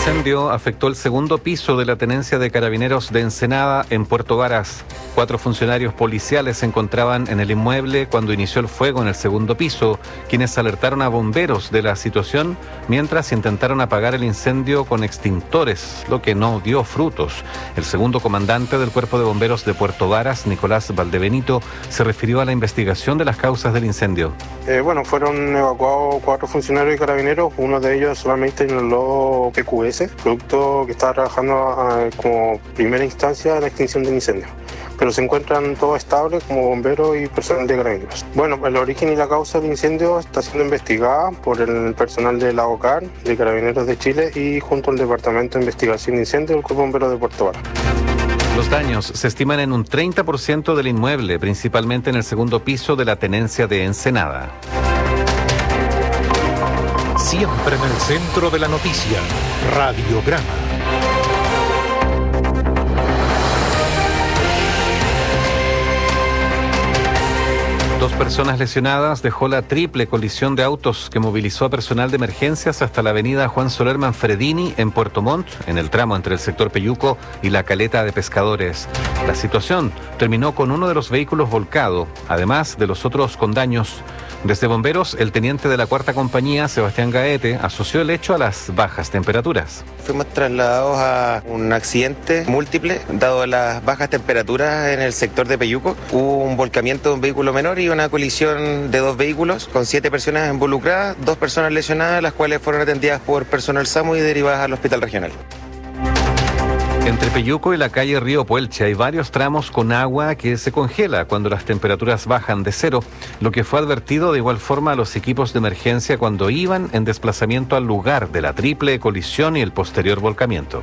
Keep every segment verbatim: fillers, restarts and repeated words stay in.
incendio afectó el segundo piso de la tenencia de Carabineros de Ensenada en Puerto Varas. Cuatro funcionarios policiales se encontraban en el inmueble cuando inició el fuego en el segundo piso, quienes alertaron a bomberos de la situación mientras intentaron apagar el incendio con extintores, lo que no dio frutos. El segundo comandante del Cuerpo de Bomberos de Puerto Varas, Nicolás Valdebenito, se refirió a la investigación de las causas del incendio. Eh, bueno, fueron evacuados cuatro funcionarios de Carabineros, uno de ellos solamente inhaló P Q S, producto que estaba trabajando eh, como primera instancia en la extinción del incendio. Pero se encuentran todos estables como bomberos y personal de Carabineros. Bueno, el origen y la causa del incendio está siendo investigada por el personal de la O C A R, de Carabineros de Chile y junto al Departamento de Investigación de Incendios del Cuerpo de Bomberos de Puerto Varas. Los daños se estiman en un treinta por ciento del inmueble, principalmente en el segundo piso de la tenencia de Ensenada. Siempre en el centro de la noticia, Radiograma. Dos personas lesionadas dejó la triple colisión de autos que movilizó a personal de emergencias hasta la avenida Juan Soler Manfredini en Puerto Montt, en el tramo entre el sector Peyuco y la caleta de pescadores. La situación terminó con uno de los vehículos volcado, además de los otros con daños. Desde Bomberos, el teniente de la cuarta compañía, Sebastián Gaete, asoció el hecho a las bajas temperaturas. Fuimos trasladados a un accidente múltiple, dado las bajas temperaturas en el sector de Peyuco. Hubo un volcamiento de un vehículo menor y una colisión de dos vehículos con siete personas involucradas, dos personas lesionadas, las cuales fueron atendidas por personal SAMU y derivadas al hospital regional. Entre Peyuco y la calle Río Puelche hay varios tramos con agua que se congela cuando las temperaturas bajan de cero, lo que fue advertido de igual forma a los equipos de emergencia cuando iban en desplazamiento al lugar de la triple colisión y el posterior volcamiento.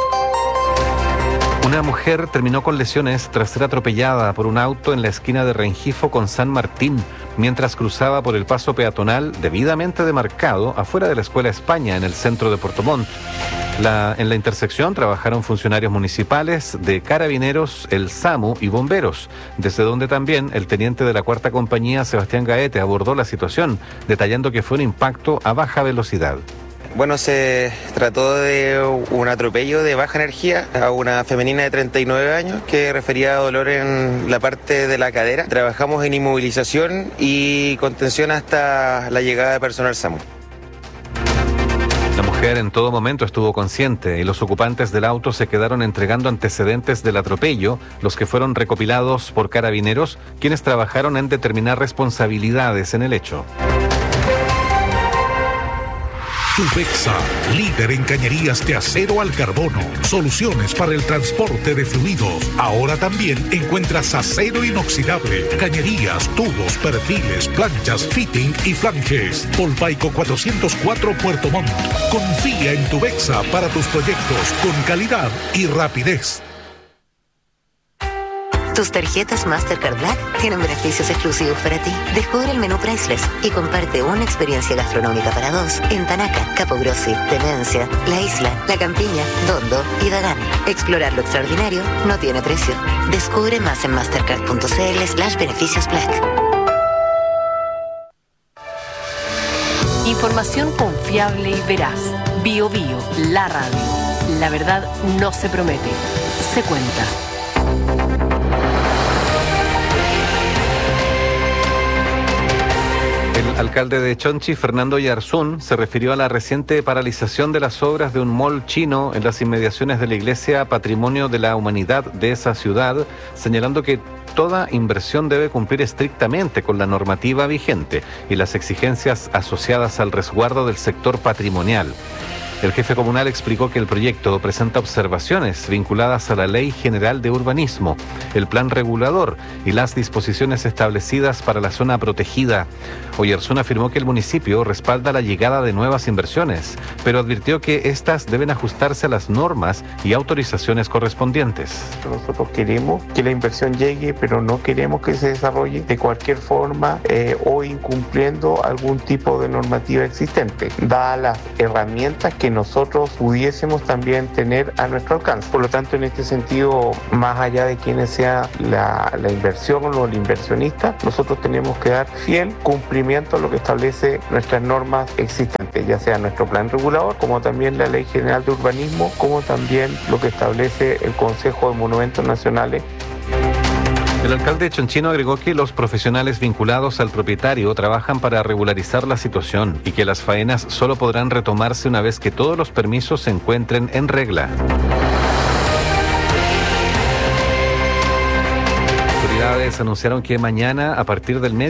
Una mujer terminó con lesiones tras ser atropellada por un auto en la esquina de Rengifo con San Martín, mientras cruzaba por el paso peatonal debidamente demarcado afuera de la Escuela España en el centro de Puerto Montt. La, en la intersección trabajaron funcionarios municipales de Carabineros, el SAMU y bomberos, desde donde también el teniente de la cuarta compañía, Sebastián Gaete, abordó la situación, detallando que fue un impacto a baja velocidad. Bueno, se trató de un atropello de baja energía a una femenina de treinta y nueve años que refería a dolor en la parte de la cadera. Trabajamos en inmovilización y contención hasta la llegada de personal SAMU. La mujer en todo momento estuvo consciente y los ocupantes del auto se quedaron entregando antecedentes del atropello, los que fueron recopilados por Carabineros, quienes trabajaron en determinar responsabilidades en el hecho. Tubexa, líder en cañerías de acero al carbono. Soluciones para el transporte de fluidos. Ahora también encuentras acero inoxidable, cañerías, tubos, perfiles, planchas, fitting y flanges. Polpaico cuatrocientos cuatro Puerto Montt. Confía en Tubexa para tus proyectos con calidad y rapidez. Tus tarjetas Mastercard Black tienen beneficios exclusivos para ti. Descubre el menú Priceless y comparte una experiencia gastronómica para dos en Tanaca, Capogrossi, Demencia, La Isla, La Campiña, Dondo y Dagán. Explorar lo extraordinario no tiene precio. Descubre más en mastercard.cl slash beneficios Black. Información confiable y veraz. Bio Bio, la radio. La verdad no se promete, se cuenta. El alcalde de Chonchi, Fernando Yarzún, se refirió a la reciente paralización de las obras de un mall chino en las inmediaciones de la iglesia Patrimonio de la Humanidad de esa ciudad, señalando que toda inversión debe cumplir estrictamente con la normativa vigente y las exigencias asociadas al resguardo del sector patrimonial. El jefe comunal explicó que el proyecto presenta observaciones vinculadas a la Ley General de Urbanismo, el plan regulador y las disposiciones establecidas para la zona protegida. Oyarzún afirmó que el municipio respalda la llegada de nuevas inversiones, pero advirtió que estas deben ajustarse a las normas y autorizaciones correspondientes. Nosotros queremos que la inversión llegue, pero no queremos que se desarrolle de cualquier forma eh, o incumpliendo algún tipo de normativa existente, dadas las herramientas que nosotros pudiésemos también tener a nuestro alcance. Por lo tanto, en este sentido, más allá de quienes sea la, la inversión o el inversionista, nosotros tenemos que dar fiel cumplimiento a lo que establece nuestras normas existentes, ya sea nuestro plan regulador, como también la Ley General de Urbanismo, como también lo que establece el Consejo de Monumentos Nacionales. El alcalde Chonchino agregó que los profesionales vinculados al propietario trabajan para regularizar la situación y que las faenas solo podrán retomarse una vez que todos los permisos se encuentren en regla. Autoridades anunciaron que mañana, a partir del mediodía,